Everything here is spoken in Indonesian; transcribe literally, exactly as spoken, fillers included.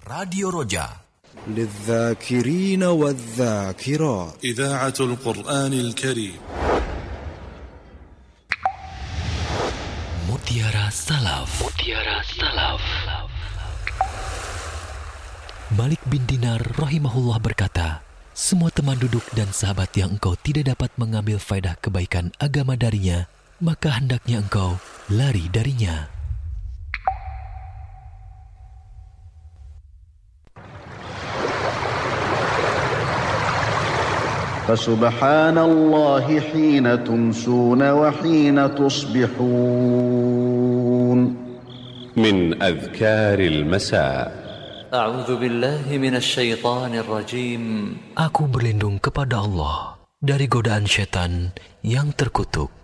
Radio Roja للذاكرين والذاكرات إذاعة القرآن الكريم Mutiara Salaf Mutiara Salaf Malik bin Dinar rahimahullah berkata, semua teman duduk dan sahabat yang engkau tidak dapat mengambil faedah kebaikan agama darinya, maka hendaknya engkau lari darinya. فسبحان الله حين تمسون وحين تصبحون. من أذكار المساء. أعوذ بالله من الشيطان الرجيم. Aku berlindung kepada Allah dari godaan syaitan yang terkutuk.